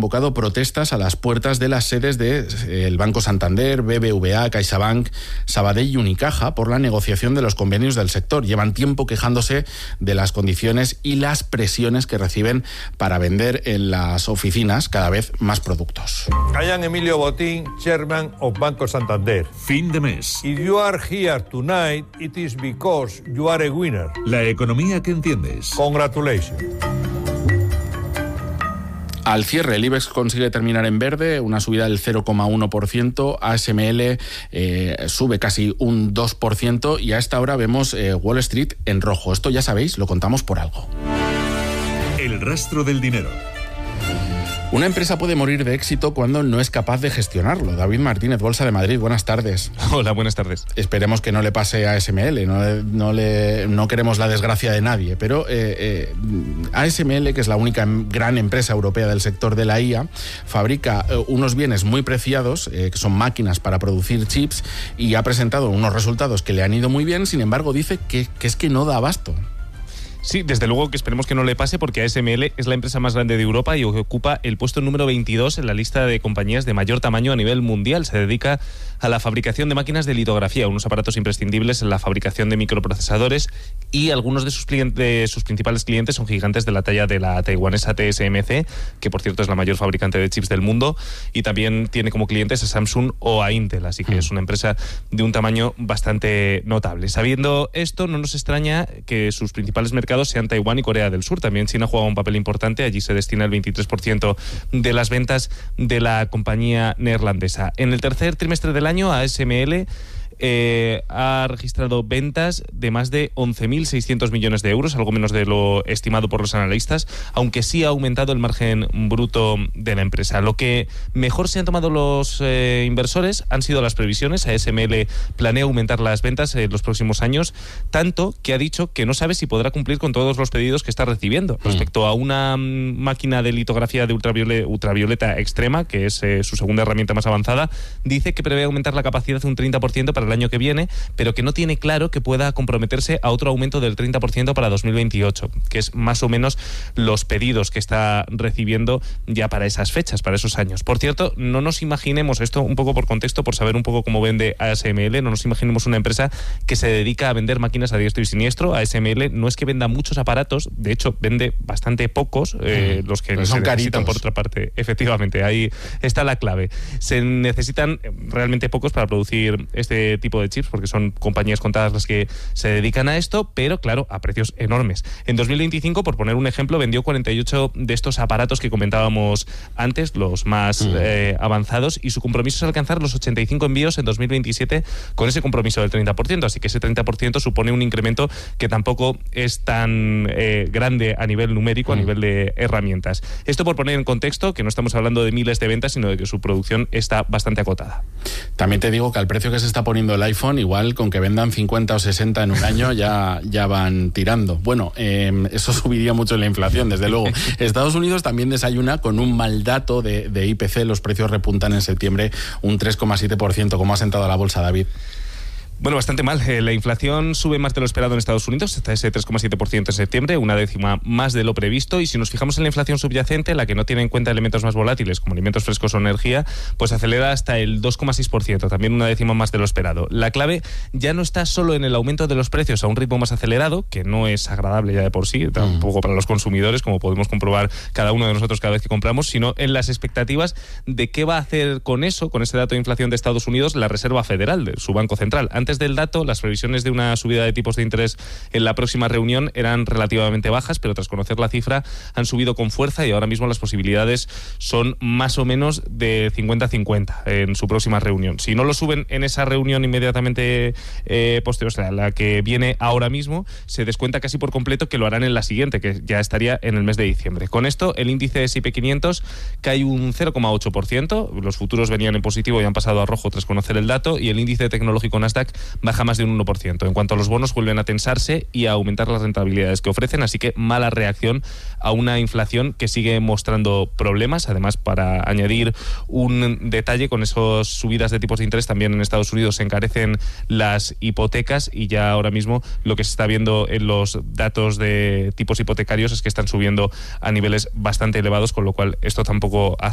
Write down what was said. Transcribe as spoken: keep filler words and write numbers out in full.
convocado protestas a las puertas de las sedes del Banco Santander, B B V A, CaixaBank, Sabadell y Unicaja por la negociación de los convenios del sector. Llevan tiempo quejándose de las condiciones y las presiones que reciben para vender en las oficinas cada vez más productos. I am Emilio Botín, Chairman of Banco Santander. Fin de mes. If you are here tonight, it is because you are a winner. La economía que entiendes. Congratulations. Al cierre, el IBEX consigue terminar en verde, una subida del cero coma uno por ciento, A S M L eh, sube casi un dos por ciento y a esta hora vemos eh, Wall Street en rojo. Esto ya sabéis, lo contamos por algo. El rastro del dinero. Una empresa puede morir de éxito cuando no es capaz de gestionarlo. David Martínez, Bolsa de Madrid, buenas tardes. Hola, buenas tardes. Esperemos que no le pase a A S M L, no, no, le, no queremos la desgracia de nadie, pero eh, eh, A S M L, que es la única gran empresa europea del sector de la I A, fabrica eh, unos bienes muy preciados, eh, que son máquinas para producir chips, y ha presentado unos resultados que le han ido muy bien. Sin embargo, dice que, que es que no da abasto. Sí, desde luego que esperemos que no le pase, porque A S M L es la empresa más grande de Europa y ocupa el puesto número veintidós en la lista de compañías de mayor tamaño a nivel mundial. Se dedica a la fabricación de máquinas de litografía, unos aparatos imprescindibles en la fabricación de microprocesadores, y algunos de sus, clientes, sus principales clientes son gigantes de la talla de la taiwanesa T S M C, que por cierto es la mayor fabricante de chips del mundo, y también tiene como clientes a Samsung o a Intel, así que es una empresa de un tamaño bastante notable. Sabiendo esto, no nos extraña que sus principales mercados sean Taiwán y Corea del Sur. También China juega un papel importante, allí se destina el veintitrés por ciento de las ventas de la compañía neerlandesa. En el tercer trimestre del año, A S M L Eh, ha registrado ventas de más de once mil seiscientos millones de euros, algo menos de lo estimado por los analistas, aunque sí ha aumentado el margen bruto de la empresa. Lo que mejor se han tomado los eh, inversores han sido las previsiones. A S M L planea aumentar las ventas en los próximos años, tanto que ha dicho que no sabe si podrá cumplir con todos los pedidos que está recibiendo. Respecto a una mm, máquina de litografía de ultravioleta, ultravioleta extrema, que es eh, su segunda herramienta más avanzada, dice que prevé aumentar la capacidad un treinta por ciento para el año que viene, pero que no tiene claro que pueda comprometerse a otro aumento del treinta por ciento para dos mil veintiocho, que es más o menos los pedidos que está recibiendo ya para esas fechas, para esos años. Por cierto, no nos imaginemos, esto un poco por contexto, por saber un poco cómo vende A S M L, no nos imaginemos una empresa que se dedica a vender máquinas a diestro y siniestro. A S M L no es que venda muchos aparatos, de hecho vende bastante pocos, eh, los que Pero se son necesitan caritos. por otra parte. Efectivamente, ahí está la clave. Se necesitan realmente pocos para producir este tipo de chips, porque son compañías contadas las que se dedican a esto, pero claro, a precios enormes. En dos mil veinticinco, por poner un ejemplo, vendió cuarenta y ocho de estos aparatos que comentábamos antes, los más mm. eh, avanzados, y su compromiso es alcanzar los ochenta y cinco envíos en dos mil veintisiete con ese compromiso del treinta por ciento, así que ese treinta por ciento supone un incremento que tampoco es tan eh, grande a nivel numérico, mm. a nivel de herramientas. Esto por poner en contexto que no estamos hablando de miles de ventas, sino de que su producción está bastante acotada. También te digo que al precio que se está poniendo el iPhone, igual con que vendan cincuenta o sesenta en un año ya, ya van tirando. Bueno, eh, eso subiría mucho la inflación, desde luego. Estados Unidos también desayuna con un mal dato de, de I P C. Los precios repuntan en septiembre un tres coma siete por ciento. ¿Cómo ha sentado a la bolsa, David? Bueno, bastante mal. Eh, la inflación sube más de lo esperado en Estados Unidos, hasta ese tres coma siete por ciento en septiembre, una décima más de lo previsto. Y si nos fijamos en la inflación subyacente, la que no tiene en cuenta elementos más volátiles como alimentos frescos o energía, pues acelera hasta el dos coma seis por ciento, también una décima más de lo esperado. La clave ya no está solo en el aumento de los precios a un ritmo más acelerado, que no es agradable ya de por sí, tampoco para los consumidores, como podemos comprobar cada uno de nosotros cada vez que compramos, sino en las expectativas de qué va a hacer con eso, con ese dato de inflación de Estados Unidos, la Reserva Federal, de su Banco Central. Antes del dato, las previsiones de una subida de tipos de interés en la próxima reunión eran relativamente bajas, pero tras conocer la cifra han subido con fuerza y ahora mismo las posibilidades son más o menos de cincuenta a cincuenta en su próxima reunión. Si no lo suben en esa reunión inmediatamente eh, posterior, o sea, la que viene ahora mismo, se descuenta casi por completo que lo harán en la siguiente, que ya estaría en el mes de diciembre. Con esto, el índice S and P quinientos cae un cero coma ocho por ciento, los futuros venían en positivo y han pasado a rojo tras conocer el dato, y el índice tecnológico Nasdaq baja más de un uno por ciento. En cuanto a los bonos, vuelven a tensarse y a aumentar las rentabilidades que ofrecen, así que mala reacción a una inflación que sigue mostrando problemas. Además, para añadir un detalle, con esas subidas de tipos de interés también en Estados Unidos se encarecen las hipotecas, y ya ahora mismo lo que se está viendo en los datos de tipos hipotecarios es que están subiendo a niveles bastante elevados, con lo cual esto tampoco hace